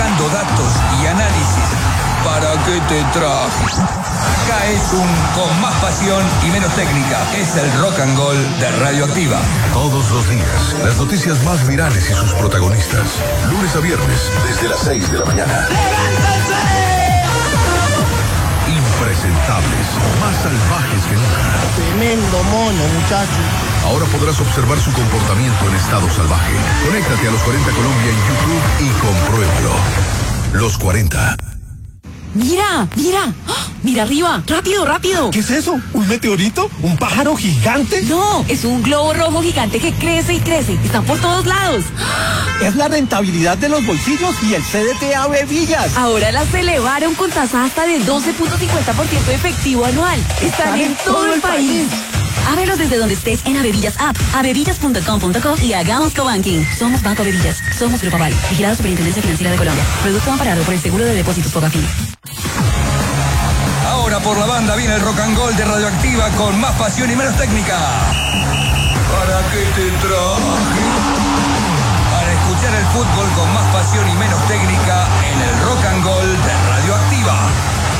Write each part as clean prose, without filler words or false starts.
sumando datos y análisis. ¿Para qué te traje? Acá es con más pasión y menos técnica. Es el Rock and Roll de Radioactiva. Todos los días, las noticias más virales y sus protagonistas. Lunes a viernes, desde las 6 de la mañana. ¡Levántense! Impresentables, más salvajes que nunca. Tremendo mono, muchacho. Ahora podrás observar su comportamiento en estado salvaje. Conéctate a Los 40 Colombia en YouTube y compruébalo. Los 40. ¡Mira! ¡Mira! ¡Oh! ¡Mira arriba! ¡Rápido, rápido! ¿Qué es eso? ¿Un meteorito? ¿Un pájaro gigante? No, es un globo rojo gigante que crece y crece. Están por todos lados. Es la rentabilidad de los bolsillos y el CDT Ave Villas. Ahora las elevaron con tasa hasta del 12.50% efectivo anual. Están en todo el país. Ábrelos desde donde estés en Avevillas App, avevillas.com.co y hagamos cobanking. Somos Banco Avevillas. Somos Grupo Aval. Vigilado Superintendencia Financiera de Colombia. Producto amparado por el Seguro de Depósitos Fogafín. Ahora por la banda viene el Rock and Roll de Radioactiva con más pasión y menos técnica. ¿Para qué te traje? Para escuchar el fútbol con más pasión y menos técnica en el Rock and Roll de Radioactiva.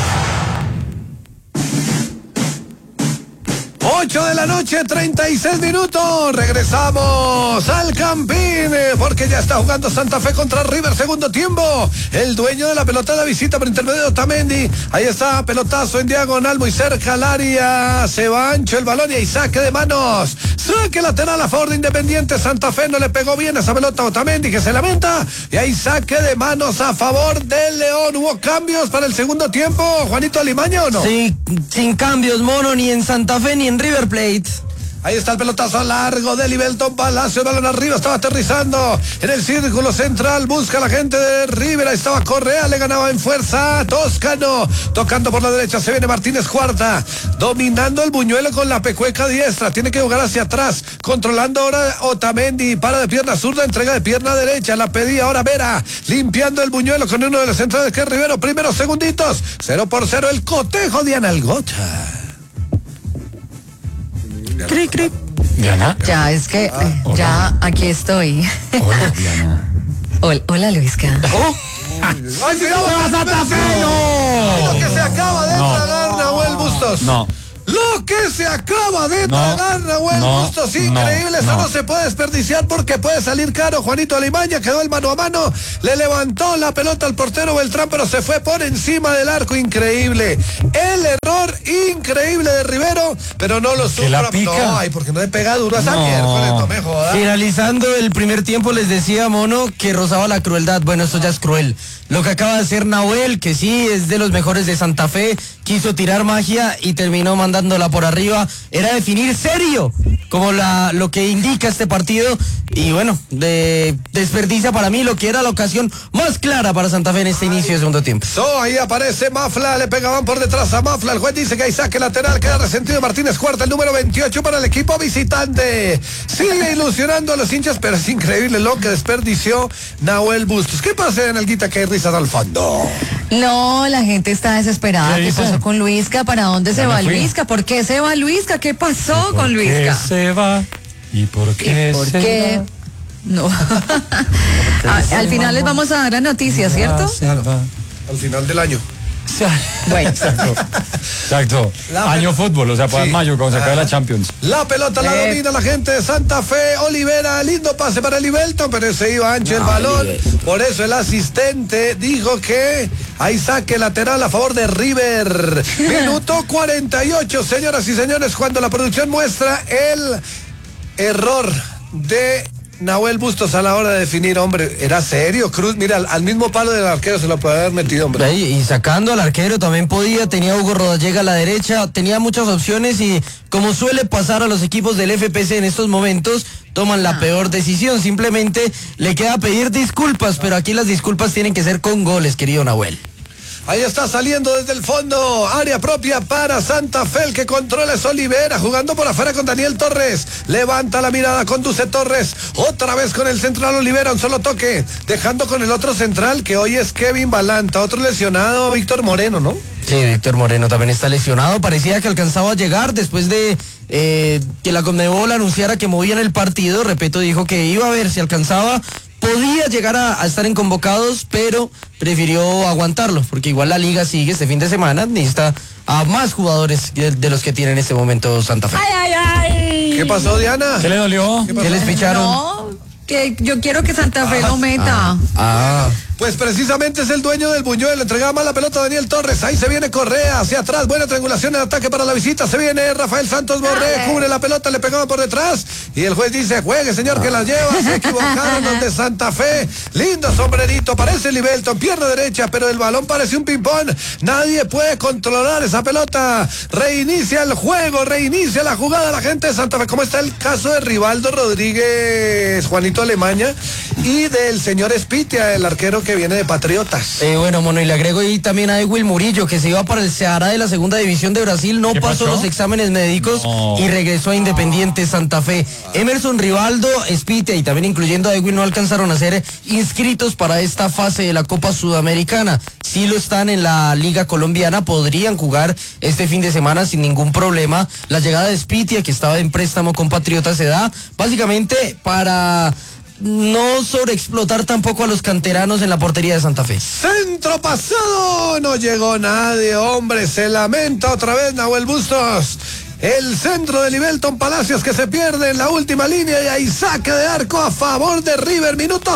8 de la noche, 36 minutos. Regresamos al Campín porque ya está jugando Santa Fe contra River, segundo tiempo. El dueño de la pelota da visita por intermedio de Otamendi. Ahí está, pelotazo en diagonal, muy cerca al área. Se va ancho el balón y hay saque de manos. Saque lateral a favor de Independiente. Santa Fe no le pegó bien esa pelota a Otamendi, que se lamenta. Y hay saque de manos a favor del León. ¿Hubo cambios para el segundo tiempo, Juanito Alimaña, o no? Sí, sin cambios, mono, ni en Santa Fe ni en River Plate. Ahí está el pelotazo largo de Libelton Palacio, el balón arriba, estaba aterrizando en el círculo central, busca la gente de River, ahí estaba Correa, le ganaba en fuerza Toscano, tocando por la derecha, se viene Martínez Cuarta, dominando el buñuelo con la pecueca diestra, tiene que jugar hacia atrás, controlando ahora Otamendi, para de pierna zurda, entrega de pierna derecha, la pedía ahora Vera, limpiando el buñuelo con uno de los centrales que es Rivero, primeros segunditos, 0-0 el cotejo de Analgocha. Cri, cri. Diana. Ya, es que Hola. ya aquí estoy. Hola, Diana. Hola, Luisca. ¡Ay, cuidado, Santa Fe! ¡No! Lo que se acaba de tragar Nahuel Bustos. No. Lo que se acaba de tragar Nahuel Bustos, increíble, eso no se puede desperdiciar porque puede salir caro. Juanito Alimaña quedó el mano a mano, le levantó la pelota al portero Beltrán, pero se fue por encima del arco, increíble. El error increíble de Rivero, pero no lo supo. la pica. No, ay, porque no le pega duro a esa miércoles, no me jodas. Finalizando el primer tiempo les decía, mono, que rozaba la crueldad. Bueno, esto ya es cruel. Lo que acaba de hacer Nahuel, que sí es de los mejores de Santa Fe, quiso tirar magia y terminó mandándola por arriba. Era definir serio, como lo que indica este partido. Y bueno, desperdicia para mí lo que era la ocasión más clara para Santa Fe en este inicio de segundo tiempo. Ahí aparece Mafla, le pegaban por detrás a Mafla. El juez dice que hay saque lateral, queda resentido Martínez Cuarta, el número 28 para el equipo visitante. Sigue ilusionando a los hinchas, pero es increíble lo que desperdició Nahuel Bustos. ¿Qué pasa en el Guita que hay risas al fondo? No, la gente está desesperada. ¿Qué ¿Qué dice? pasó con Luisca? ¿Para dónde se Ya me va fui. Luisca? ¿Por qué se va Luisca? ¿Qué pasó con ¿Por qué Luisca? se va? ¿Y por qué ¿Por se qué? va? No. Al final les vamos a dar la noticia, ¿cierto? Se va. Al final del año. Bueno. Exacto. La- Año fútbol, o sea, para Sí. mayo, cuando se acabe la Champions. La pelota la domina la gente de Santa Fe. Olivera, lindo pase para Libelton, pero se iba ancho el balón. Por eso el asistente dijo que hay saque lateral a favor de River. Minuto 48, señoras y señores, cuando la producción muestra el error de Nahuel Bustos a la hora de definir, hombre, era serio, Cruz, mira, al mismo palo del arquero se lo puede haber metido, hombre. Ahí, y sacando al arquero también podía, tenía Hugo Rodallega a la derecha, tenía muchas opciones y como suele pasar a los equipos del FPC en estos momentos, toman la peor decisión, simplemente le queda pedir disculpas, pero aquí las disculpas tienen que ser con goles, querido Nahuel. Ahí está saliendo desde el fondo, área propia para Santa Fe, el que controla es Olivera, jugando por afuera con Daniel Torres, levanta la mirada, conduce Torres, otra vez con el central Olivera, un solo toque, dejando con el otro central, que hoy es Kevin Balanta, otro lesionado, Víctor Moreno, ¿no? Sí, Víctor Moreno también está lesionado, parecía que alcanzaba a llegar después de que la Conmebol anunciara que movían el partido, repito, dijo que iba a ver si alcanzaba, podía llegar a estar en convocados, pero prefirió aguantarlo, porque igual la liga sigue este fin de semana, necesita a más jugadores de los que tiene en este momento Santa Fe. ¡Ay, ay, ay! ¿Qué pasó, Diana? ¿Qué le dolió? ¿Qué les picharon? No, que yo quiero que Santa Fe lo meta. Pues precisamente es el dueño del Buñuel, entregaba mal la pelota a Daniel Torres, ahí se viene Correa, hacia atrás, buena triangulación en ataque para la visita, se viene Rafael Santos Borré, cubre la pelota, le pegaba por detrás, y el juez dice, juegue señor que la lleva, se equivocaron los de Santa Fe, lindo sombrerito, parece Libelton, pierna derecha, pero el balón parece un ping-pong, nadie puede controlar esa pelota, reinicia el juego, reinicia la jugada la gente de Santa Fe, ¿cómo está el caso de Rivaldo Rodríguez, Juanito Alemaña, y del señor Espitia, el arquero que viene de Patriotas? Bueno, mono, y le agrego ahí también a Edwin Murillo, que se iba para el Ceará de la segunda división de Brasil, no pasó los exámenes médicos y regresó a Independiente Santa Fe. Emerson Rivaldo, Espitia y también incluyendo a Edwin no alcanzaron a ser inscritos para esta fase de la Copa Sudamericana. Sí lo están en la Liga Colombiana, podrían jugar este fin de semana sin ningún problema. La llegada de Espitia, que estaba en préstamo con Patriotas, se da básicamente para no sobreexplotar tampoco a los canteranos en la portería de Santa Fe. Centro pasado, no llegó nadie, hombre, se lamenta otra vez Nahuel Bustos. El centro de Libelton Palacios que se pierde en la última línea y hay saque de arco a favor de River, minuto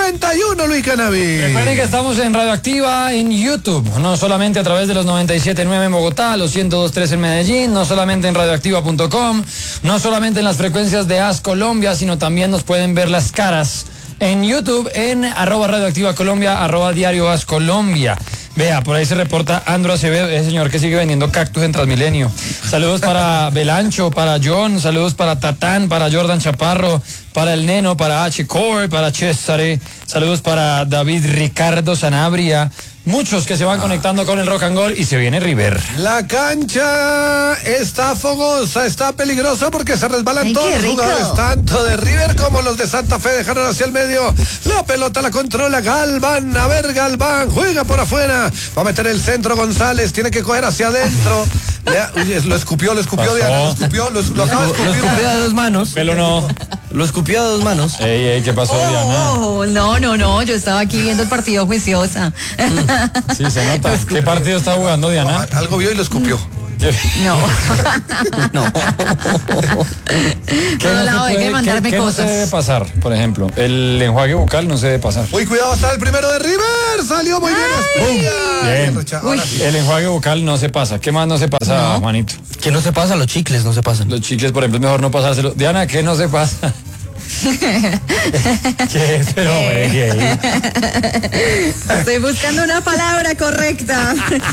51, Luis Canaví. Recuerden que estamos en Radioactiva en YouTube, no solamente a través de los 97.9 en Bogotá, los 102.3 en Medellín, no solamente en radioactiva.com, no solamente en las frecuencias de AS Colombia, sino también nos pueden ver las caras en YouTube en @radioactivacolombia, @diario AS Colombia. Vea, por ahí se reporta Andro Acevedo, ese señor que sigue vendiendo cactus en Transmilenio. Saludos para Belancho, para John, saludos para Tatán, para Jordan Chaparro, para el Neno, para H. Core, para Cesare, saludos para David Ricardo Sanabria. Muchos que se van conectando con el Rock and Roll y se viene River. La cancha está fogosa, está peligrosa porque se resbalan todos los jugadores, tanto de River como los de Santa Fe, dejaron hacia el medio. La pelota la controla Galván, a ver Galván, juega por afuera, va a meter el centro González, tiene que coger hacia adentro. Lo escupió Diana, lo acaba de escupir. Lo escupió a dos manos. Pelo no. Lo escupió a dos manos. Ey, ¿qué pasó, Diana? No, yo estaba aquí viendo el partido juiciosa. Sí, se nota. ¿Qué partido está jugando, Diana? Algo vio y lo escupió. No. No. ¿Qué no se debe pasar, por ejemplo? El enjuague bucal no se debe pasar. Uy, cuidado, está el primero de River, salió muy bien. Bien. El enjuague bucal no se pasa. ¿Qué más no se pasa, Juanito? ¿Qué no se pasa? Los chicles no se pasan. Los chicles, por ejemplo, es mejor no pasárselo. Diana, ¿qué no se pasa? ¿Qué es? Pero, Estoy buscando una palabra correcta.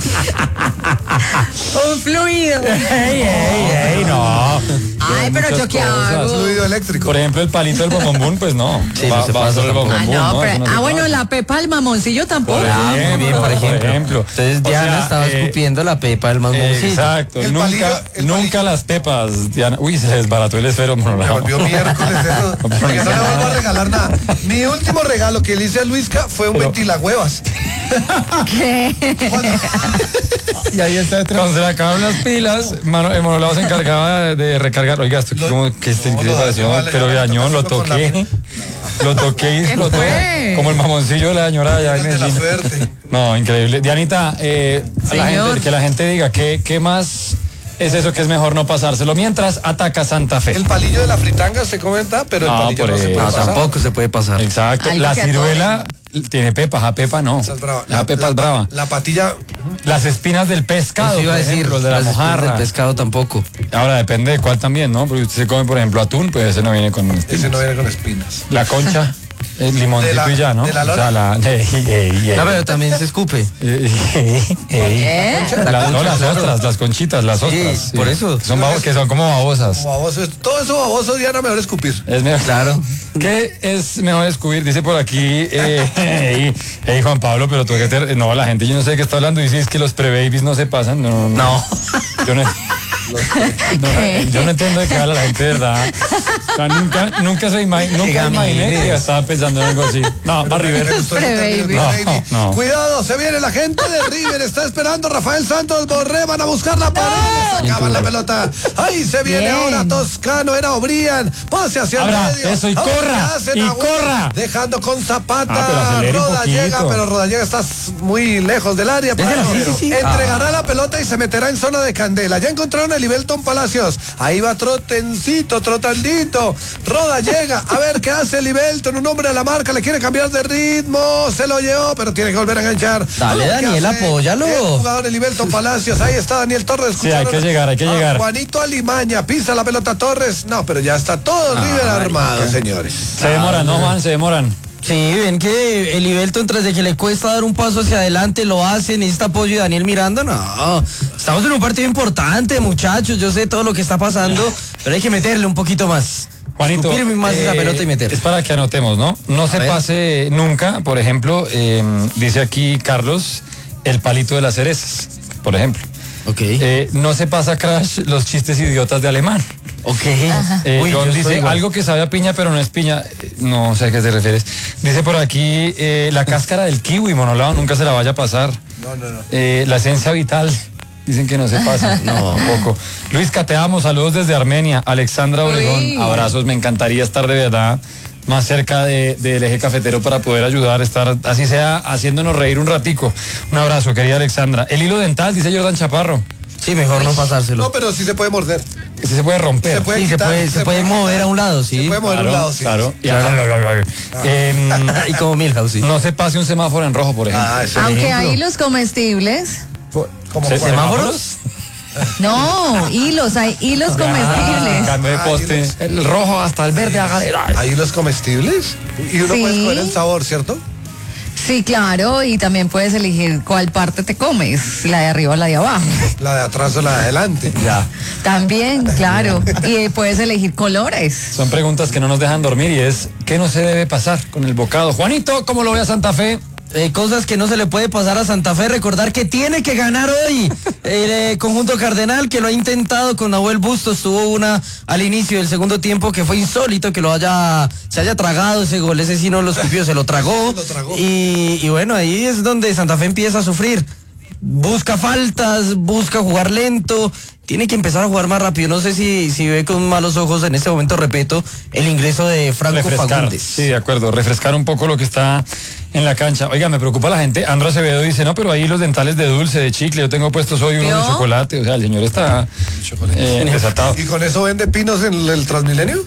Un fluido. No. Ay, pero yo qué hago. Fluido eléctrico. Por ejemplo, el palito del bombombún, pues no. Sí, no se pasa el tampoco. bombombún, Bueno, la pepa del mamoncillo tampoco. Muy bien, por ejemplo. Entonces Diana estaba escupiendo la pepa del mamoncillo. Exacto. El Nunca palillo. las pepas, Diana. Uy, se desbarató el esfero. Me volvió miércoles eso. Porque no le vuelvo a regalar nada. Mi último regalo que le hice a Luisca fue un ventilahuevas. ¿Qué? Y ahí está, cuando se le acabaron las pilas, el monolado se encargaba de recargar. Oiga, esto como que pero Dañón, lo toqué. Lo toqué y explotó. Como el mamoncillo de la señora allá en Medellín. No, increíble. Dianita, que la gente diga qué más es eso que es mejor no pasárselo mientras ataca Santa Fe. El palillo de la fritanga se comenta, pero el palillo no se puede pasar. Tampoco se puede pasar. Exacto. Algo La que ciruela tiene pepas, a pepa no. Esa es brava. La pepa es brava. La patilla. Las espinas del pescado, Eso iba a por decir, ejemplo, de la las espinas mojarra. del pescado tampoco. Ahora depende de cuál también, ¿no? Porque usted se come, por ejemplo, atún, pues ese no viene con espinas. Ese no viene con espinas. La concha, el limoncito y ya, ¿no? ¿De la lora? O sea, No, pero también se escupe. Las ostras, las conchitas, las ostras. Sí, por eso. Que son como babosas. Baboso, todo eso baboso, Diana, mejor escupir. Es mejor. Claro. ¿Qué es mejor descubrir? Dice por aquí, Juan Pablo, pero tú no, la gente, yo no sé de qué está hablando, dice es que los pre-babies no se pasan. No. No. Yo no. Yo no entiendo de qué habla la gente, de verdad. O sea, nunca imaginé que estaba pensando en algo así. No, va River. No. Cuidado, se viene la gente de River, está esperando Rafael Santos Borré, van a buscar la pared, le sacaban la pelota. Ahí se viene ahora Toscano, era Obrian, pase hacia el medio. Eso, y corra, corra. Dejando con Zapata, Rodallega, pero Rodallega está muy lejos del área. Entregará la pelota y se meterá en zona de candela. Ya encontraron a Livelton Palacios. Ahí va trotandito. Rodallega. A ver qué hace Livelton. Un hombre a la marca. Le quiere cambiar de ritmo. Se lo llevó, pero tiene que volver a enganchar. Dale, Daniel, apóyalo. El jugador de Livelton Palacios. Ahí está Daniel Torres. Sí, hay que llegar. Juanito Alimaña. Pisa la pelota Torres. No, pero ya está todo River armado, señores. Se demoran, ¿no, Juan? Se demoran. Sí, ven que el Livelton, tras de que le cuesta dar un paso hacia adelante, lo hace, necesita apoyo de Daniel Miranda. No, estamos en un partido importante, muchachos, yo sé todo lo que está pasando, pero hay que meterle un poquito más. Juanito, más esa pelota y meterle. Es para que anotemos, ¿no? No se pase nunca, por ejemplo, dice aquí Carlos, el palito de las cerezas, por ejemplo. Ok. No se pasa, Crash, los chistes idiotas de alemán. Ok. John dice algo que sabe a piña, pero no es piña. No sé a qué te refieres. Dice por aquí la cáscara del kiwi, Monolao, nunca se la vaya a pasar. No. La esencia vital. Dicen que no se pasa. No, poco. Luis, te amo. Saludos desde Armenia. Alexandra Obregón, abrazos. Me encantaría estar de verdad más cerca del eje cafetero para poder ayudar, estar así sea haciéndonos reír un ratico. Un abrazo, querida Alexandra. El hilo dental, dice Jordan Chaparro. Sí, mejor no pasárselo. No, pero sí se puede morder. Sí se puede romper. Se puede mover a un lado, sí. Se puede mover a un lado, sí. Claro. Y como Milhouse, sí. No se pase un semáforo en rojo, por ejemplo. Aunque hay los comestibles. ¿Cómo semáforos? No, hilos, hay hilos comestibles. Cambio de poste. El rojo hasta el verde a galera. ¿Hay hilos comestibles? Y uno puede escoger el sabor, ¿cierto? Sí, claro, y también puedes elegir cuál parte te comes, la de arriba o la de abajo. La de atrás o la de adelante. Ya. También, claro, y puedes elegir colores. Son preguntas que no nos dejan dormir y es, ¿qué no se debe pasar con el bocado? Juanito, ¿cómo lo ve a Santa Fe? Cosas que no se le puede pasar a Santa Fe, recordar que tiene que ganar hoy el conjunto cardenal, que lo ha intentado con Nahuel Bustos, tuvo una al inicio del segundo tiempo que fue insólito que se haya tragado ese gol, ese sí no lo escupió, se lo tragó. Y bueno, ahí es donde Santa Fe empieza a sufrir, busca faltas, busca jugar lento, tiene que empezar a jugar más rápido. No sé si ve con malos ojos en este momento, repito, el ingreso de Franco Fagundes. Sí, de acuerdo, refrescar un poco lo que está en la cancha. Oiga, me preocupa la gente. Andro Acevedo dice, no, pero ahí los dentales de dulce, de chicle, yo tengo puestos hoy uno de chocolate. O sea, el señor está desatado. ¿Y con eso vende pinos en el Transmilenio?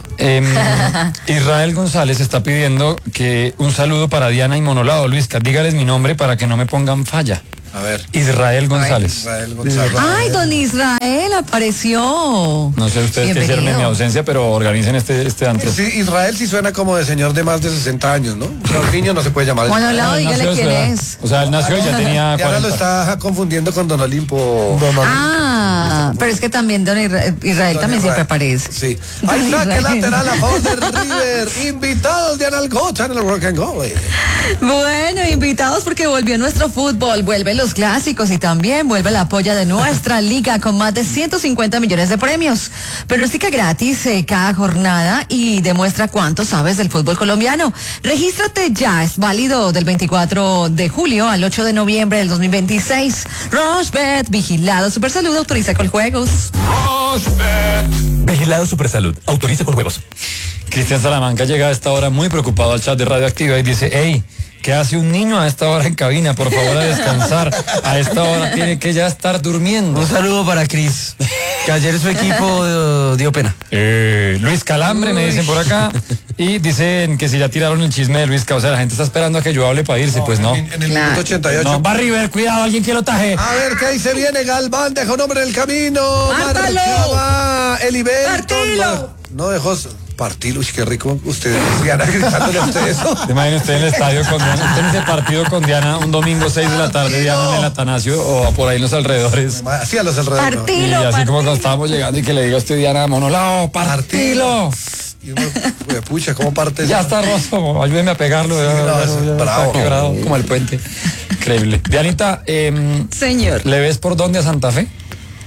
Israel González está pidiendo que un saludo para Diana y Monolao. Luisca, dígales mi nombre para que no me pongan falla. A ver. Israel González. Ay, don Israel apareció. No sé ustedes qué hicieron en mi ausencia, pero organicen este antes. Sí, Israel sí suena como de señor de más de 60 años, ¿no? O sea, un niño no se puede llamar. Bueno, Lado, dígale quién es. O sea, él nació y ya tenía 40. Ahora lo está confundiendo con Don Olimpo. Pero es que también don Israel también siempre aparece. Sí. Ahí saque lateral a favor de River. Invitados de Analgocha en el Rock and Go. Bueno, invitados porque volvió nuestro fútbol, vuelve los clásicos y también vuelve la polla de nuestra liga con más de 150 millones de premios. Pronóstica gratis cada jornada y demuestra cuánto sabes del fútbol colombiano. Regístrate ya, es válido del 24 de julio al 8 de noviembre del 2026. Rochebet, vigilado Supersalud, autoriza con juegos. Rochebet, vigilado Supersalud, autoriza con juegos. Cristian Salamanca llega a esta hora muy preocupado al chat de Radioactiva y dice, hey, ¿qué hace un niño a esta hora en cabina? Por favor, a descansar. A esta hora tiene que ya estar durmiendo. Un saludo para Cris, que ayer su equipo dio pena. Luis Calambre, me dicen por acá. Y dicen que si ya tiraron el chisme de Luis, o sea, la gente está esperando a que yo hable para irse, pues no. En el minuto 88. No, va River, cuidado, alguien que lo taje. A ver, que ahí se viene Galván, dejó un hombre en el camino. ¡Mátalo! Eliberto. No dejó... Partido, uy, qué rico. Ustedes, Diana, gritándole a usted eso. ¿Te imaginas usted en el estadio con Diana? Usted en ese partido con Diana un domingo 6 de la tarde, Diana en el Atanasio o por ahí en los alrededores. Así a los alrededores. Partilo, y así partilo. Como cuando estábamos llegando y que le diga a usted, Diana, Monolao, partilo. Y uno, pucha, ¿cómo parte? Ya está roso, ayúdeme a pegarlo. Sí, bravo. Quebrado, como el puente. Increíble. Dianita, señor, ¿le ves por dónde a Santa Fe?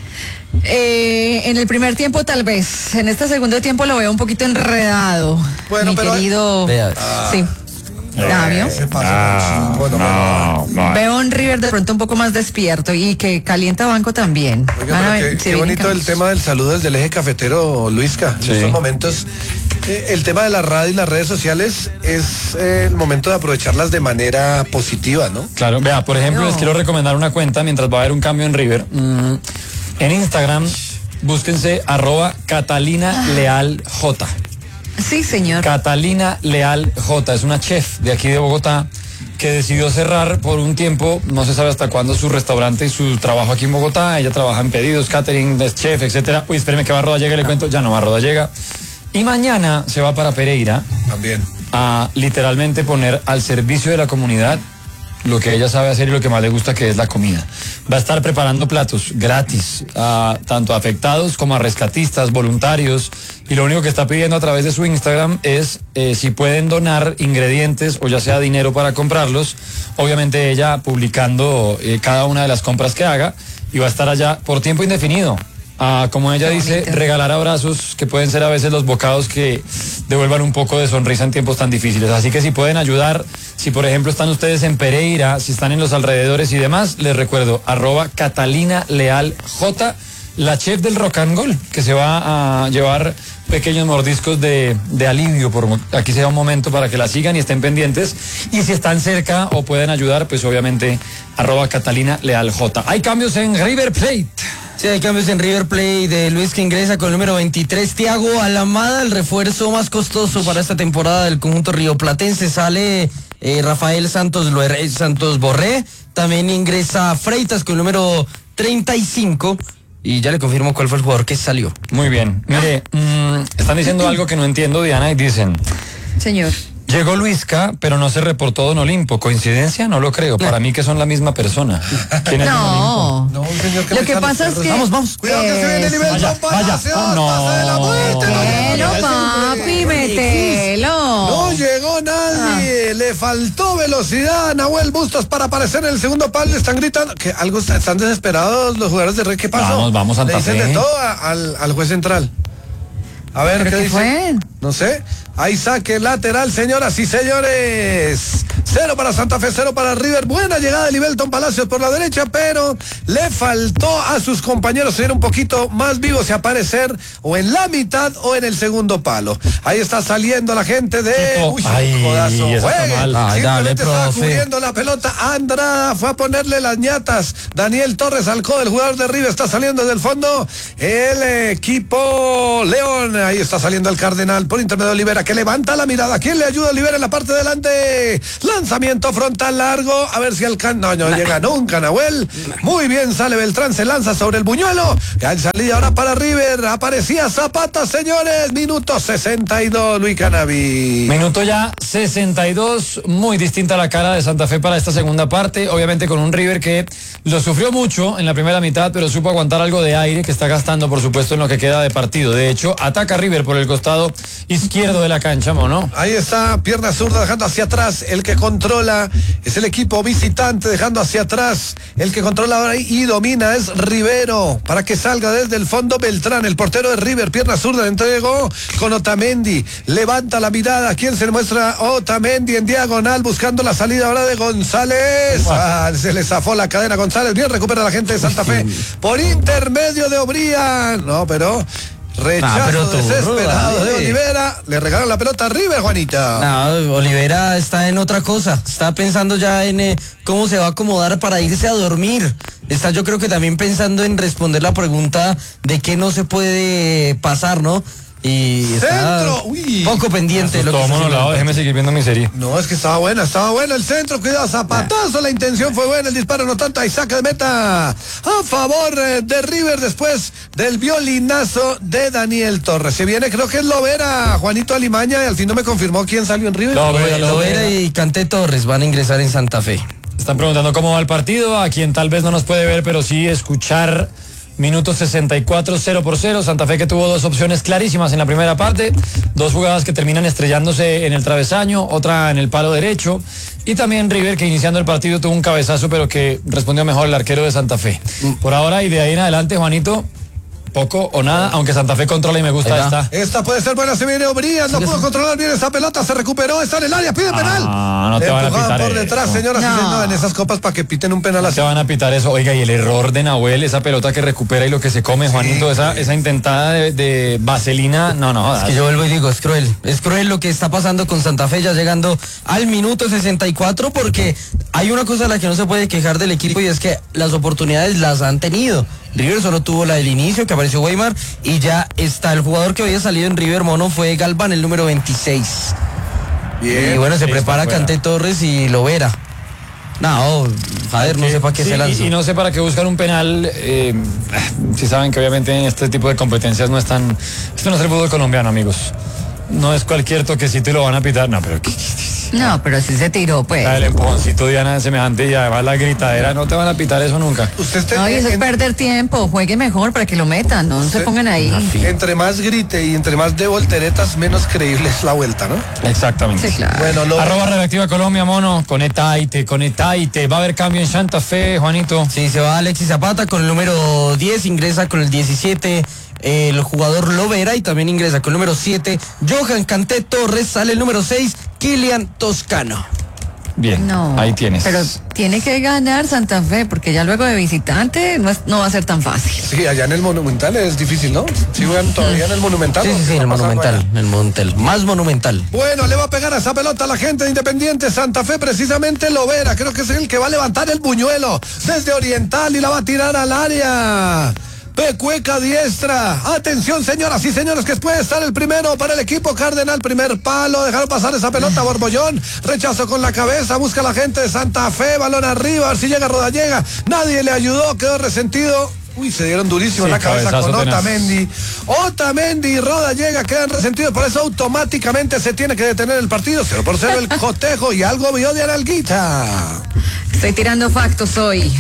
En el primer tiempo tal vez, en este segundo tiempo lo veo un poquito enredado. Bueno, mi pero querido, sí. Davio. Veo un River de pronto un poco más despierto y que calienta banco también. Oiga, qué bonito el tema del saludo desde el eje cafetero, Luisca. En estos momentos, el tema de la radio y las redes sociales es el momento de aprovecharlas de manera positiva, ¿no? Claro, vea, por ejemplo, les quiero recomendar una cuenta mientras va a haber un cambio en River. En Instagram, búsquense @CatalinaLealJ. Sí, señor. Catalina Leal J, es una chef de aquí de Bogotá que decidió cerrar por un tiempo, no se sabe hasta cuándo, su restaurante y su trabajo aquí en Bogotá. Ella trabaja en pedidos, catering, es chef, etcétera. Uy, espéreme que va a Rodallega, le cuento, ya no va a Rodallega. Y mañana se va para Pereira también a literalmente poner al servicio de la comunidad lo que ella sabe hacer y lo que más le gusta, que es la comida. Va a estar preparando platos gratis, tanto a afectados como a rescatistas, voluntarios, y lo único que está pidiendo a través de su Instagram es si pueden donar ingredientes o ya sea dinero para comprarlos. Obviamente ella publicando cada una de las compras que haga, y va a estar allá por tiempo indefinido. Como ella dice, regalar abrazos, que pueden ser a veces los bocados que devuelvan un poco de sonrisa en tiempos tan difíciles. Así que si pueden ayudar, si por ejemplo están ustedes en Pereira, si están en los alrededores y demás, les recuerdo, @CatalinaLealJ, la chef del Rock and Roll, que se va a llevar pequeños mordiscos de alivio. Aquí sea un momento para que la sigan y estén pendientes. Y si están cerca o pueden ayudar, pues obviamente @CatalinaLealJ. Hay cambios en River Plate. Sí, hay cambios en River Plate de Luis, que ingresa con el número 23, Thiago Alamada, el refuerzo más costoso para esta temporada del conjunto rioplatense. Sale Rafael Santos Borré, también ingresa Freitas con el número 35, y ya le confirmo cuál fue el jugador que salió. Muy bien, mire, están diciendo algo que no entiendo, Diana, y dicen... Señor. Llegó Luisca, pero no se reportó Don Olimpo. ¿Coincidencia? No lo creo. Para mí que son la misma persona. ¿Quién es Don Olimpo? No, un señor que lo que pasa es que... Vamos. Cuidado que se viene el nivel. Vaya. No. Pase de la muerte. Papi, metelo. No llegó nadie. Le faltó velocidad a Nahuel Bustos para aparecer en el segundo palo. Están gritando que algo están desesperados los jugadores de Red. ¿Qué pasó? Vamos, Santa Fe. Le dicen de todo al juez central. A ver, ¿qué dice? Fue? No sé. Hay saque lateral, señoras y señores. 0 para Santa Fe, 0 para River. Buena llegada de Libelton Palacios por la derecha, pero le faltó a sus compañeros ser un poquito más vivos y aparecer o en la mitad o en el segundo palo. Ahí está saliendo la gente de... Uy, jodazo. Simplemente estaba cubriendo la pelota. Andrada fue a ponerle las ñatas. Daniel Torres Alcó, el jugador de River, está saliendo del fondo. El equipo León. Ahí está saliendo el Cardenal por intermedio de Olivera, que levanta la mirada. ¿Quién le ayuda a Olivera en la parte de delante? Lanzamiento frontal largo. A ver si alcanza. No llega nunca, Nahuel. Muy bien, sale Beltrán, se lanza sobre el buñuelo. Y al salir ahora para River, aparecía Zapata, señores. Minuto 62, Luis Canavi. Minuto ya 62. Muy distinta la cara de Santa Fe para esta segunda parte. Obviamente con un River que lo sufrió mucho en la primera mitad, pero supo aguantar algo de aire que está gastando, por supuesto, en lo que queda de partido. De hecho, ataca River por el costado izquierdo de la cancha, ¿no? Ahí está, pierna zurda dejando hacia atrás. El que controla es el equipo visitante, dejando hacia atrás. El que controla ahora y domina es Rivero, para que salga desde el fondo Beltrán, el portero de River. Pierna zurda, le entregó con Otamendi. Levanta la mirada. ¿Quién se muestra? Otamendi en diagonal, buscando la salida ahora de González. Se le zafó la cadena a González. Bien, recupera la gente de Santa Fe por intermedio de Obrián. No, pero... rechazo desesperado de Olivera. Le regalan la pelota a River, Juanita. No, Olivera está en otra cosa. Está pensando ya en cómo se va a acomodar para irse a dormir. Está, yo creo que también pensando en responder la pregunta de qué no se puede pasar, ¿no? Y está poco pendiente de lo que lado, déjeme seguir viendo mi serie. No, es que estaba buena el centro, cuidado, zapatazo, la intención fue buena, el disparo no tanto, hay saque de meta a favor de River después del violinazo de Daniel Torres. Se viene, creo que es Lovera, Juanito Alimaña, y al fin no me confirmó quién salió en River. Lovera y Canté Torres van a ingresar en Santa Fe. Están preguntando cómo va el partido, a quien tal vez no nos puede ver, pero sí escuchar. Minuto 64, 0-0. Santa Fe que tuvo dos opciones clarísimas en la primera parte. Dos jugadas que terminan estrellándose en el travesaño, otra en el palo derecho. Y también River que iniciando el partido tuvo un cabezazo, pero que respondió mejor el arquero de Santa Fe. Por ahora y de ahí en adelante, Juanito, poco o nada, aunque Santa Fe controla y me gusta esta. Esta puede ser buena, se viene Obrías, no pudo controlar bien esa pelota, se recuperó, está en el área, pide penal. No te van a pitar por detrás, eso. señoras y señores, en esas copas para que piten un penal No así. te van a pitar eso. Oiga, y el error de Nahuel, esa pelota que recupera y lo que se come, Juanito, esa intentada de vaselina, no. Es que yo vuelvo y digo, es cruel lo que está pasando con Santa Fe ya llegando al minuto 64, porque hay una cosa a la que no se puede quejar del equipo y es que las oportunidades las han tenido. River solo tuvo la del inicio, que apareció Weimar, y ya está. El jugador que había salido en River, Mono, fue Galván, el número 26. Bien. Y bueno, se Sí, prepara está Kanté Torres y Lovera. No, sé para qué Sí, se lanzó. y no sé para qué buscar un penal. Si saben que obviamente en este tipo de competencias no están. Esto no es el fútbol colombiano, amigos. No es cualquier toquecito y lo van a pitar. No, pero No, pero sí se tiró, pues. el empujoncito, Diana, semejante, y además la gritadera, no te van a pitar eso nunca. Usted No, y eso es perder tiempo. Juegue mejor para que lo metan, no se pongan ahí. entre más grite y entre más de volteretas, menos creíble es la vuelta, ¿no? Exactamente. Sí, claro. Bueno, Arroba Redactiva Colombia, Mono. Conectaite. Va a haber cambio en Santa Fe, Juanito. Sí, se va Alexis Zapata con el número 10, ingresa con el 17 el jugador Lovera y también ingresa con el número 7 Johan Kanté Torres, sale el número 6 Kilian Toscano. Bien, No, ahí tienes. pero tiene que ganar Santa Fe, porque ya luego de visitante no va a ser tan fácil. Sí, allá en el Monumental es difícil, ¿no? Sí, juegan todavía en el Monumental. Sí, el Monumental, más monumental. Bueno, le va a pegar a esa pelota a la gente de Independiente Santa Fe, precisamente Lovera. Creo que es el que va a levantar el buñuelo desde Oriental y la va a tirar al área. Pecueca diestra. Atención, señoras y señores, que puede estar el primero para el equipo Cardenal. Primer palo, dejaron pasar esa pelota Borbollón. Rechazo con la cabeza, busca la gente de Santa Fe, balón arriba, a ver si llega Rodallega. Nadie le ayudó, quedó resentido. Uy, se dieron durísimo en la cabeza con Otamendi. Otamendi y Rodallega quedan resentidos, por eso automáticamente se tiene que detener el partido. 0-0 el cotejo y algo vio de Analguita. Estoy tirando factos hoy.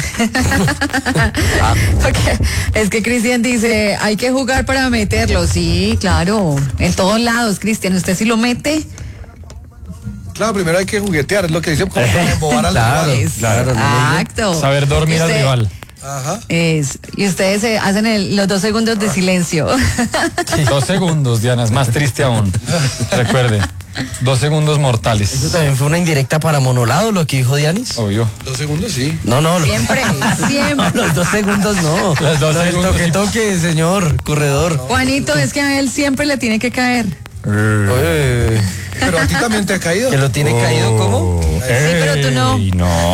Porque es que Cristian dice, hay que jugar para meterlo. Sí, claro, en todos lados, Cristian. ¿Usted sí lo mete? Claro, primero hay que juguetear, es lo que dicen, como para embobar al rival. Exacto. Saber dormir al rival. Ajá. Y ustedes hacen los 2 segundos de silencio. 2 segundos, Diana, es más triste aún. Recuerde, 2 segundos mortales. Eso también fue una indirecta para Monolado, lo que dijo Dianis. Obvio. 2 segundos, sí. No. Siempre. Los 2 segundos no. Los 2 segundos. Toque, señor, corredor. Juanito, es que a él siempre le tiene que caer. Pero a ti también te ha caído. ¿Que lo tiene caído cómo? Sí, pero tú no. No,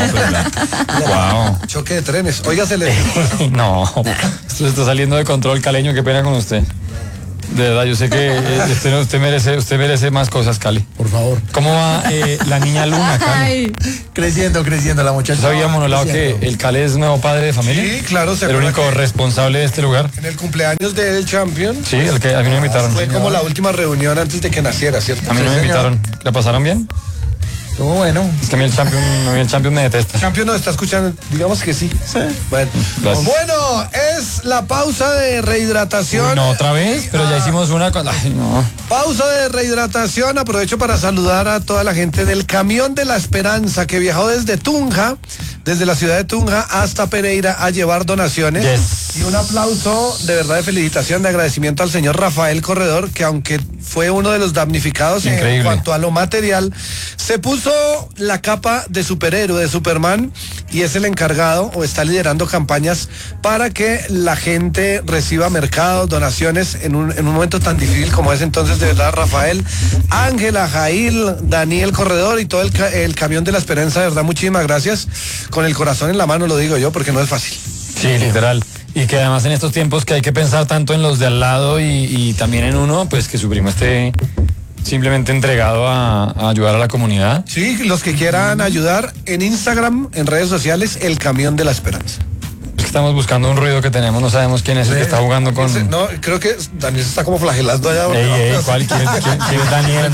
wow. Choque de trenes. Óigasele. No, esto está saliendo de control, Caleño, qué pena con usted. De verdad, yo sé que usted merece más cosas, Cali. Por favor. ¿Cómo va la niña Luna, Cali? Ay, Creciendo la muchacha. ¿Sabía, Monolado, que el Cali es nuevo padre de familia? Sí, claro, se El acuerda único que responsable de este lugar. en el cumpleaños del Champion Sí, el que a mí no me invitaron. fue como la última reunión antes de que naciera, ¿cierto? A mí no me invitaron. ¿La pasaron bien? Estuvo bueno. Es que a mí el Champion me detesta. Champion nos está escuchando, digamos que sí. Bueno, Gracias. bueno, es la pausa de rehidratación. Uy, no, otra vez, pero ya hicimos una con... Ay, no. Pausa de rehidratación. Aprovecho para saludar a toda la gente del Camión de la Esperanza que viajó desde Tunja, desde la ciudad de Tunja hasta Pereira a llevar donaciones. Yes. Y un aplauso de verdad de felicitación, de agradecimiento al señor Rafael Corredor, que aunque fue uno de los damnificados Increíble. en cuanto a lo material, se puso la capa de superhéroe, de Superman, y es el encargado o está liderando campañas para que la gente reciba mercados, donaciones en un momento tan difícil como es. Entonces, de verdad, Rafael, Ángela, Jail, Daniel Corredor y todo el Camión de la Esperanza, de verdad, muchísimas gracias. Con el corazón en la mano lo digo yo, porque no es fácil. Sí, literal. Y que además en estos tiempos que hay que pensar tanto en los de al lado y también en uno, pues que su primo esté simplemente entregado a ayudar a la comunidad. Sí, los que quieran ayudar en Instagram, en redes sociales, el Camión de la Esperanza. Es que estamos buscando un ruido que tenemos, no sabemos quién es el que está jugando con... No, creo que Daniel se está como flagelando allá. ¿Cuál? ¿Quién es Daniel?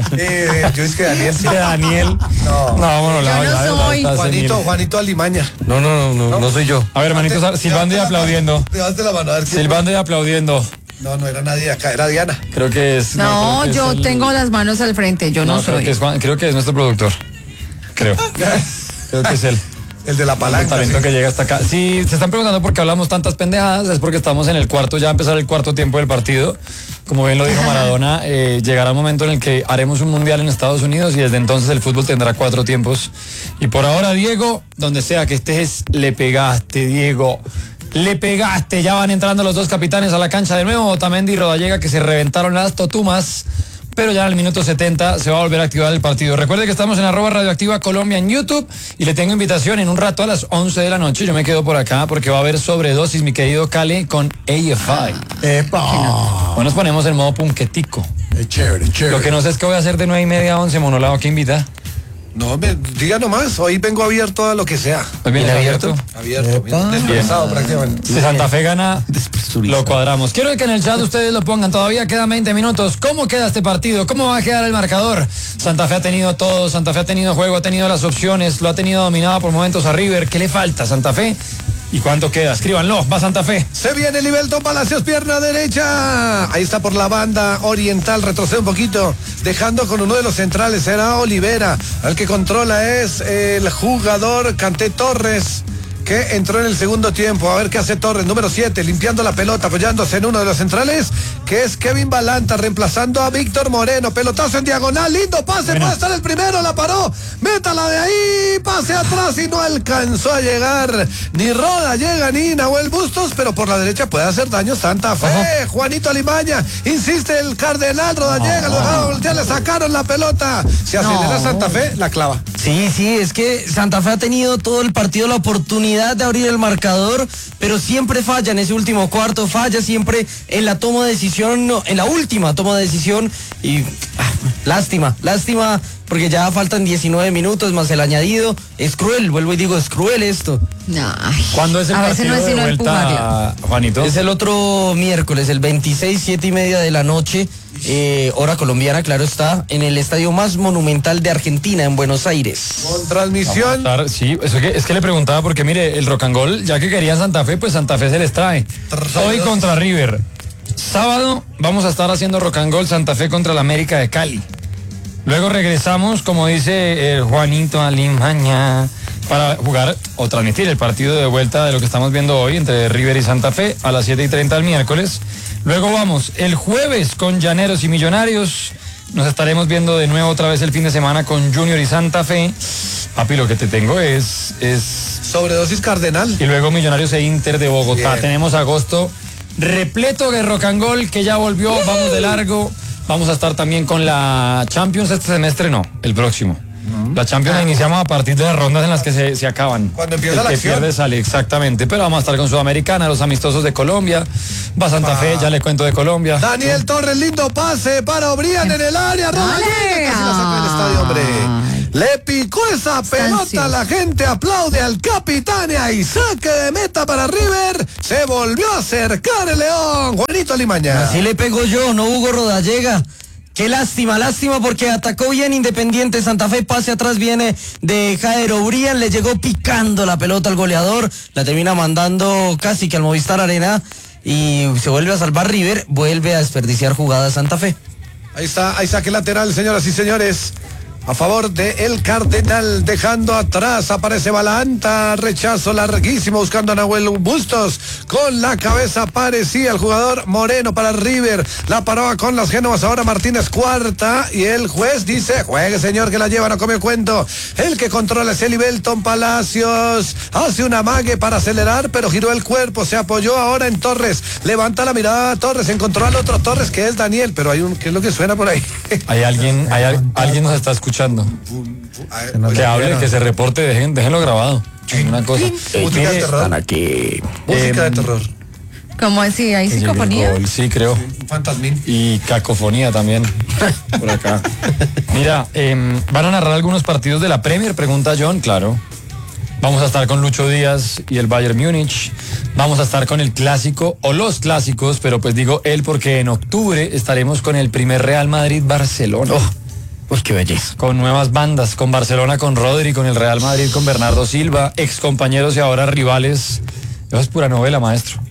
Yo es que Daniel sí. Daniel. No. Bueno, Yo no soy. Juanito Alimaña. No soy yo. A ver, hermanito, silbando y aplaudiendo. Levantaste la mano, a ver quién. Silbando y aplaudiendo. No era nadie acá, era Diana. Creo que es... No, creo que yo es el- tengo las manos al frente, yo no creo soy. que es Juan, creo que es nuestro productor. Creo que es él. El de la palanca. Talento sí. que llega hasta acá. Si se están preguntando por qué hablamos tantas pendejadas, es porque estamos en el cuarto, ya a empezar el cuarto tiempo del partido. Como bien lo dijo Maradona, llegará un momento en el que haremos un mundial en Estados Unidos y desde entonces el fútbol tendrá 4 tiempos. Y por ahora, Diego, donde sea que estés, le pegaste, Diego. Le pegaste. Ya van entrando los 2 capitanes a la cancha de nuevo, Otamendi y Rodallega, que se reventaron las totumas. Pero ya en el minuto 70 se va a volver a activar el partido. Recuerde que estamos en @radioactiva Colombia en YouTube y le tengo invitación en un rato a las 11 de la noche. Yo me quedo por acá porque va a haber sobredosis, mi querido Cali, con AFI. ¡Epa! Bueno, nos ponemos en modo punquetico. Chévere, chévere. Lo que no sé es que voy a hacer de 9:30 a 11, Monolado, ¿qué invita? No, diga nomás, hoy vengo abierto a lo que sea. ¿Hoy viene abierto? Abierto, bien despresado prácticamente. Si Santa Fe gana, lo cuadramos. Quiero que en el chat ustedes lo pongan. Todavía quedan 20 minutos. ¿Cómo queda este partido? ¿Cómo va a quedar el marcador? Santa Fe ha tenido todo. Santa Fe ha tenido juego, ha tenido las opciones. Lo ha tenido dominado por momentos a River. ¿Qué le falta a Santa Fe? ¿Y cuánto queda? Escríbanlo. Va Santa Fe. Se viene Livelton Palacios, pierna derecha. Ahí está por la banda oriental. Retrocede un poquito, dejando con uno de los centrales. Será Olivera. El que controla es el jugador Canté Torres, que entró en el segundo tiempo. A ver qué hace Torres, número 7, limpiando la pelota, apoyándose en uno de los centrales, que es Kevin Balanta, reemplazando a Víctor Moreno. Pelotazo en diagonal, lindo pase, puede estar el primero, la paró, métala de ahí, pase atrás y no alcanzó a llegar ni Rodallega ni Nahuel Bustos, pero por la derecha puede hacer daño Santa Fe. Ajá. Juanito Alimaña, insiste el Cardenal Rodallega, lo dejaron voltear, le sacaron la pelota. Si acelera Santa Fe, la clava. Sí, es que Santa Fe ha tenido todo el partido la oportunidad de abrir el marcador, pero siempre falla en ese último cuarto, falla siempre en la toma de decisión, en la última toma de decisión y lástima, porque ya faltan 19 minutos más el añadido. Es cruel, vuelvo y digo, es cruel esto. ¿Cuándo es el partido de vuelta, Juanito? Es el otro miércoles, el 26, 7:30 de la noche, hora colombiana, claro está, en el estadio más monumental de Argentina, en Buenos Aires. Con transmisión. Sí, es que le preguntaba porque mire, el Rock and Roll, ya que querían Santa Fe, pues Santa Fe se les trae. Hoy contra River. Sábado vamos a estar haciendo Rock and Roll Santa Fe contra la América de Cali. Luego regresamos, como dice Juanito Alimaña, para jugar o transmitir el partido de vuelta de lo que estamos viendo hoy entre River y Santa Fe a las 7:30 el miércoles. Luego vamos el jueves con Llaneros y Millonarios. Nos estaremos viendo de nuevo otra vez el fin de semana con Junior y Santa Fe. Papi, lo que te tengo es sobredosis Cardenal. Y luego Millonarios e Inter de Bogotá. Bien. Tenemos agosto repleto de Rock and Roll, que ya volvió, vamos de largo. Vamos a estar también con la Champions este semestre, no, el próximo. La Champions la iniciamos a partir de las rondas en las que se acaban. Cuando empieza el la que acción. pierde sale, exactamente. Pero vamos a estar con Sudamericana, los amistosos de Colombia. Va Santa Fe, ya le cuento de Colombia. Daniel Torres, lindo pase para Obrián en el área. Rodallega, casi la saca del estadio, hombre. Le picó esa pelota, la gente aplaude al capitán y ahí saque de meta para River. Se volvió a acercar el León. Juanito Alimaña. Así le pego yo, no Hugo Rodallega. Qué lástima porque atacó bien Independiente Santa Fe, pase atrás viene de Jairo Obrián, le llegó picando la pelota al goleador, la termina mandando casi que al Movistar Arena y se vuelve a salvar River, vuelve a desperdiciar jugada Santa Fe. Ahí está, ahí saque lateral, señoras y señores. A favor de el Cardenal, dejando atrás, aparece Balanta, rechazo larguísimo, buscando a Nahuel Bustos, con la cabeza parecía el jugador Moreno para River, la paraba con las Génovas, ahora Martínez cuarta, y el juez dice, juegue señor que la lleva, no come cuento, el que controla es Livelton Palacios, hace un amague para acelerar, pero giró el cuerpo, se apoyó ahora en Torres, levanta la mirada Torres, encontró al otro Torres que es Daniel, pero hay ¿qué es lo que suena por ahí? Alguien nos está escuchando. Que hable, que se reporte, déjenlo grabado. Una cosa. Música de terror. Están aquí. Música de terror. ¿Cómo así? ¿Hay psicofonía? Sí, creo. Fantasmín. Y cacofonía también. Por acá. Mira, ¿van a narrar algunos partidos de la Premier? Pregunta John, claro. Vamos a estar con Lucho Díaz y el Bayern Múnich. Vamos a estar con el clásico o los clásicos, pero pues digo él porque en octubre estaremos con el primer Real Madrid-Barcelona. Pues qué belleza. Con nuevas bandas, con Barcelona, con Rodri, con el Real Madrid, con Bernardo Silva, ex compañeros y ahora rivales. Eso es pura novela, maestro.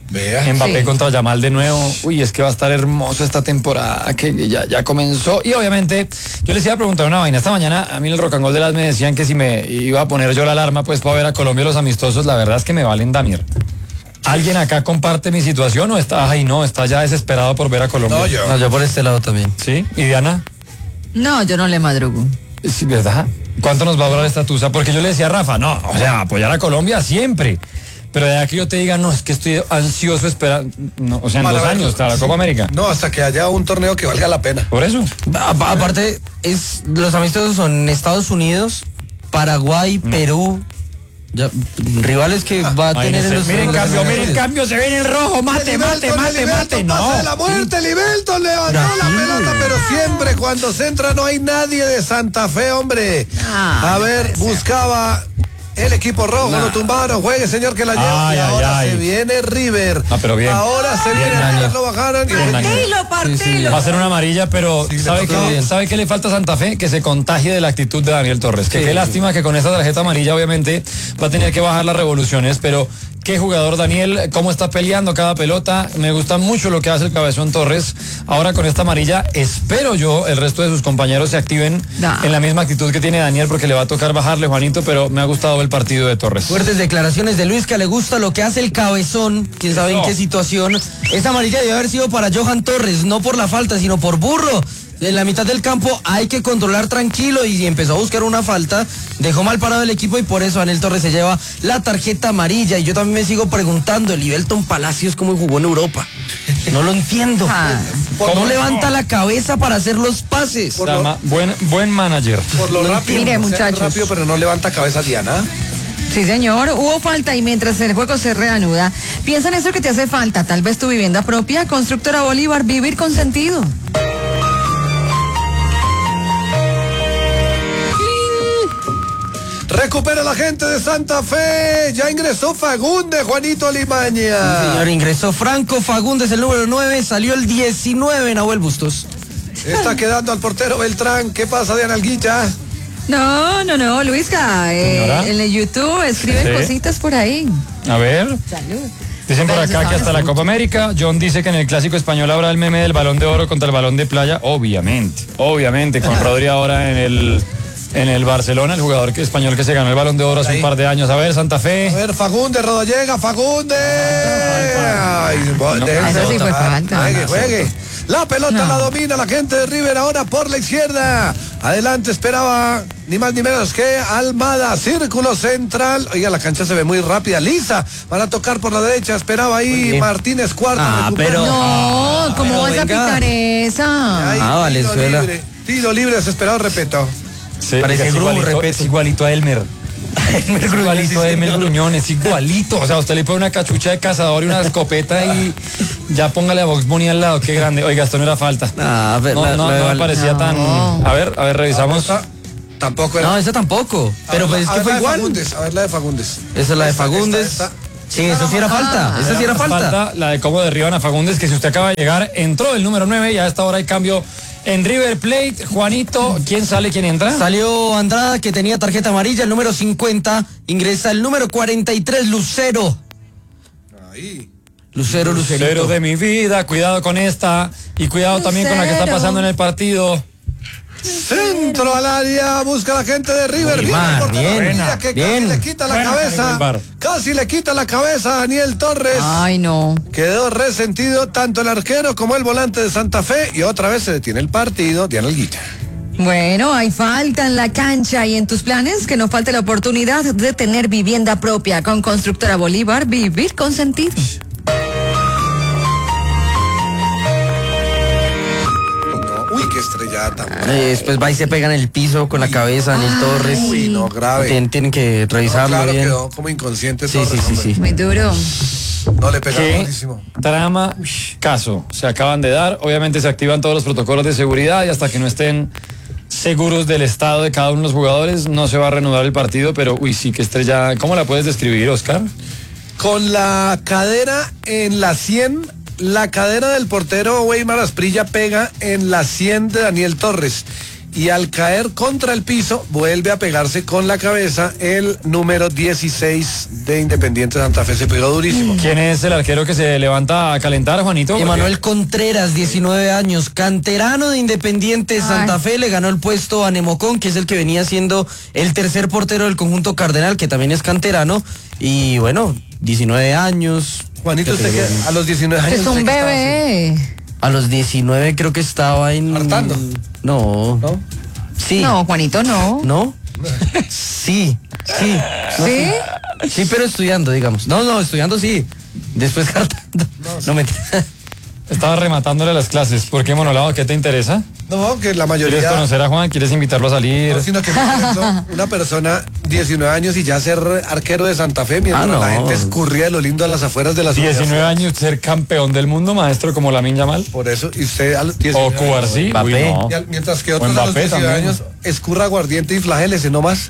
Vea. Mbappé Sí. contra Yamal de nuevo. Uy, es que va a estar hermoso esta temporada que ya comenzó. Y obviamente, yo les iba a preguntar una vaina. Esta mañana a mí en el Rock and Gold de las me decían que si me iba a poner yo la alarma pues para ver a Colombia los amistosos. La verdad es que me valen Damier. ¿Alguien acá comparte mi situación o está, está ya desesperado por ver a Colombia? No, yo. No, yo por este lado también. ¿Sí? ¿Y Diana? No, yo no le madrugo. Sí, ¿verdad? ¿Cuánto nos va a durar esta tusa? Porque yo le decía a Rafa, no, o sea, apoyar a Colombia siempre. Pero de aquí yo te diga, no, es que estoy ansioso esperando, no, o sea, en Para 2 ver, años, hasta la sí. Copa América. No, hasta que haya un torneo que valga la pena. Por eso. Aparte, los amistosos son Estados Unidos, Paraguay, Perú. Ya, rivales que va a tener en los Miren cambio, se viene el rojo, mate. Livelton, pase de la muerte, Livelton levantó la pelota, pero siempre cuando se entra no hay nadie de Santa Fe, hombre. A ver, buscaba el equipo rojo, lo tumbaron, juegue señor que la lleva. Ay, Y ay, ahora ay. se viene River. Ah, pero bien. Ahora se viene Daniel. River, lo bajaron. Partilo. Va a ser una amarilla, pero ¿sabe qué le falta a Santa Fe? Que se contagie de la actitud de Daniel Torres. Que qué lástima que con esta tarjeta amarilla obviamente va a tener que bajar las revoluciones, pero qué jugador Daniel, cómo está peleando cada pelota. Me gusta mucho lo que hace el cabezón Torres. Ahora con esta amarilla, espero yo el resto de sus compañeros se activen en la misma actitud que tiene Daniel, porque le va a tocar bajarle, Juanito, pero me ha gustado el partido de Torres. Fuertes declaraciones de Luis, que le gusta lo que hace el cabezón, quién sabe en qué situación. Esa amarilla debe haber sido para Johan Torres, no por la falta, sino por burro. En la mitad del campo hay que controlar tranquilo y empezó a buscar una falta, dejó mal parado el equipo y por eso Daniel Torres se lleva la tarjeta amarilla. Y yo también me sigo preguntando, el Livelton Palacios cómo jugó en Europa. No lo entiendo. No levanta la cabeza para hacer los pases. Se llama buen manager. Por lo rápido. Mire, o sea, muchachos. rápido, pero no levanta cabeza Diana. Sí, señor, hubo falta y mientras el juego se reanuda, piensa en eso que te hace falta, tal vez tu vivienda propia, Constructora Bolívar, vivir con sentido. Recupera la gente de Santa Fe. Ya ingresó Fagundes, Juanito Limaña. Sí, señor, ingresó Franco Fagundes, el número 9, salió el 19, Nahuel Bustos. Está quedando al portero Beltrán. ¿Qué pasa, Diana Alguilla? No, Luisca, en el YouTube escriben Sí. cositas por ahí. A ver. Salud. Dicen por acá que hasta la Copa América. John dice que en el Clásico Español habrá el meme del Balón de Oro contra el Balón de Playa. Obviamente, con Rodri ahora en el Barcelona, el jugador español que se ganó el Balón de Oro hace un par de años. A ver, Santa Fe. A ver, Fagundes, Rodallega, Fagundes. Ay, Eso sí fue falta. Juegue. La pelota la domina la gente de River ahora por la izquierda. Adelante esperaba ni más ni menos que Almada, círculo central. Oiga, la cancha se ve muy rápida, lisa. Para tocar por la derecha, esperaba ahí Martínez Cuarta. pero... No, ¿cómo pero vas a venga. pitar esa? Ahí, Valenzuela. Tiro libre, desesperado, respeto. Sí, Parece es Gru, igualito, repito. es igualito a Elmer. Es igualito a Elmer Gruñón, es igualito. O sea, usted le pone una cachucha de cazador y una escopeta y ya póngale a Vox Bunny al lado. Qué grande. Oiga, esto no era falta. Ah, No me parecía tan... A ver, revisamos. Tampoco era. No, esa tampoco. Pero pues es que fue igual. A ver la de Fagundes. Esa es la de Esta, Fagundes. esta. Sí, eso sí era falta. Esa sí era falta. La de cómo derriban a Fagundes, que si usted acaba de llegar, entró el número 9 y a esta hora hay cambio en River Plate. Juanito, ¿quién sale, quién entra? Salió Andrada, que tenía tarjeta amarilla, el número 50. Ingresa el número 43, Lucero. Ahí. Lucerito. Lucero de mi vida, cuidado con esta y cuidado también con la que está pasando en el partido. Centro al área, busca la gente de River. Muy Viene mal, el portero bien, Villa, que bien. casi le quita la Buena, cabeza. Bar. Casi le quita la cabeza a Daniel Torres. Ay, no. Quedó resentido tanto el arquero como el volante de Santa Fe. Y otra vez se detiene el partido. Diana Alguilla. Bueno, hay falta en la cancha y en tus planes que no falte la oportunidad de tener vivienda propia con Constructora Bolívar, vivir con sentido. Uy, qué estrellata. Después va y se pega en el piso con la cabeza, Daniel Torres. Uy, no, grave. Tienen que revisarlo Claro, bien. quedó como inconsciente Sí, Torres, sí, hombre. sí. Muy duro. No le pega ¿Qué muchísimo. trama, caso se acaban de dar? Obviamente se activan todos los protocolos de seguridad y hasta que no estén seguros del estado de cada uno de los jugadores no se va a reanudar el partido, pero uy, sí, que estrella. ¿Cómo la puedes describir, Oscar? Con la cadera en la 100, la cadera del portero Weimar Asprilla pega en la 100 de Daniel Torres. y al caer contra el piso vuelve a pegarse con la cabeza el número 16 de Independiente Santa Fe. Se pegó durísimo. ¿Quién es el arquero que se levanta a calentar, Juanito? Emanuel Contreras, 19 años, canterano de Independiente Santa Fe, le ganó el puesto a Nemocón, que es el que venía siendo el tercer portero del conjunto cardenal, que también es canterano, y bueno, 19 años. Juanito, usted que a los 19 años... Es un bebé. A los 19 creo que estaba en... ¿Hartando? No. ¿No? Sí. No, Juanito, no. ¿No? Sí. No, ¿Sí? Sí, pero estudiando, digamos. No, estudiando sí. Después hartando. No me... Estaba rematándole las clases. ¿Por qué, Monolado? ¿Qué te interesa? No, que la mayoría... ¿Quieres conocer a Juan? ¿Quieres invitarlo a salir? No, sino que por ejemplo, una persona 19 años y ya ser arquero de Santa Fe, mientras la gente escurría de lo lindo a las afueras de las 19 años, ser campeón del mundo, maestro, como Lamine Yamal. Por eso, y usted a los 19 O Cubarsí. No. mientras que otros a los 19 años escurra aguardiente y flagélese nomás.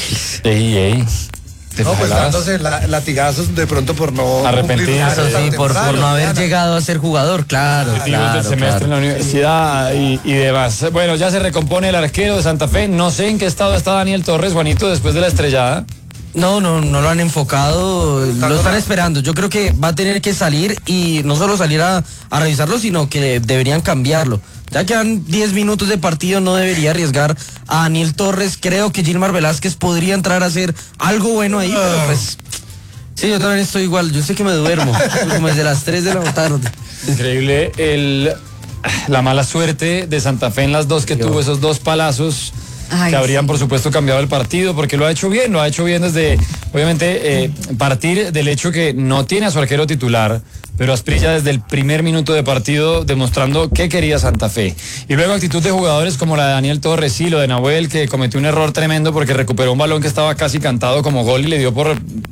Ey. No, pues dándose latigazos de pronto por no... Arrepentirse. Eso sí, por no haber llegado a ser jugador, claro. Del semestre en la universidad y demás. Bueno, ya se recompone el arquero de Santa Fe. No sé en qué estado está Daniel Torres, Juanito, después de la estrellada. No lo han enfocado, lo están esperando. Yo creo que va a tener que salir y no solo salir a revisarlo, sino que deberían cambiarlo. Ya quedan 10 minutos de partido, no debería arriesgar a Daniel Torres. Creo que Gilmar Velázquez podría entrar a hacer algo bueno ahí, pero pues... Sí, yo también estoy igual, yo sé que me duermo, como desde las 3 de la tarde. Increíble la mala suerte de Santa Fe en las dos que tuvo, esos dos palazos. Que habrían, por supuesto, cambiado el partido, porque lo ha hecho bien desde, obviamente, partir del hecho que no tiene a su arquero titular, pero Asprilla desde el primer minuto de partido demostrando qué quería Santa Fe. Y luego actitud de jugadores como la de Daniel Torres, sí, lo de Nahuel, que cometió un error tremendo porque recuperó un balón que estaba casi cantado como gol y le dio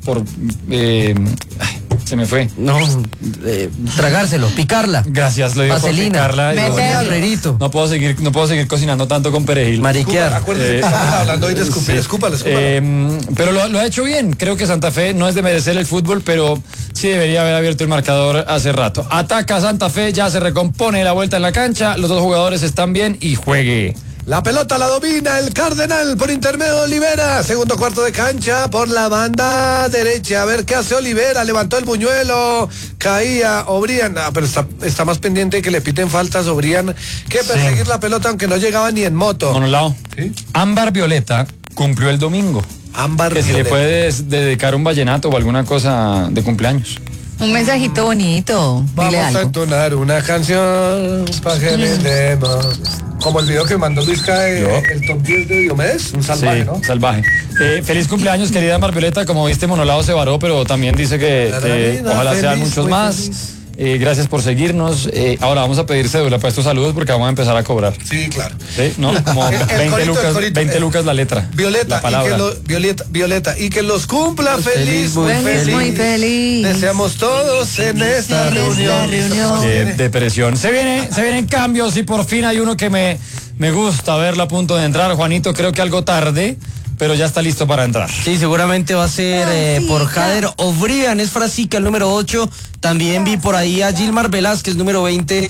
se me fue. No, tragárselo, picarla. Gracias, lo dio vaselina, por picarla. No puedo seguir cocinando tanto con perejil. Mariquear. Acuérdense, estamos hablando hoy de escupir, escúpala. Pero lo ha hecho bien. Creo que Santa Fe no es de merecer el fútbol, pero sí debería haber abierto el marcador hace rato. Ataca Santa Fe, ya se recompone la vuelta en la cancha, los dos jugadores están bien y juegue. La pelota la domina el Cardenal por intermedio de Olivera. Segundo cuarto de cancha por la banda derecha. A ver qué hace Olivera. Levantó el buñuelo. Caía Obrian. Pero está más pendiente de que le piten faltas Obrian que perseguir la pelota, aunque no llegaba ni en moto. Monolao. ¿Sí? Ámbar Violeta cumplió el domingo. Ámbar que Violeta. si le puedes dedicar un vallenato o alguna cosa de cumpleaños. Un mensajito bonito. Vamos Dile a algo. entonar una canción para que brindemos. Como el video que mandó Luisca el top 10 de Diomedes, un salvaje, sí, ¿no? Salvaje. Feliz cumpleaños, querida Ámbar Violeta. Como viste, Monolado se varó, pero también dice que ojalá sean muchos más. Feliz. Gracias por seguirnos. Ahora vamos a pedir cédula para estos saludos porque vamos a empezar a cobrar. Sí, claro. ¿Sí? ¿No? Como 20 lucas la letra. Violeta, Violeta, y que los cumpla feliz, muy feliz. Deseamos todos en esta reunión. Depresión. Se vienen cambios y por fin hay uno que me gusta verlo a punto de entrar. Juanito, creo que algo tarde, pero ya está listo para entrar. Sí, seguramente va a ser por Jader Obrian, es Frasica, el número 8. También vi por ahí a Gilmar Velázquez, número 20.